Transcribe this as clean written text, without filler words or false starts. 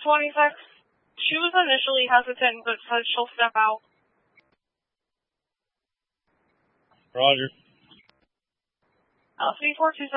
26. She was initially hesitant, but said she'll step out. Roger. C427.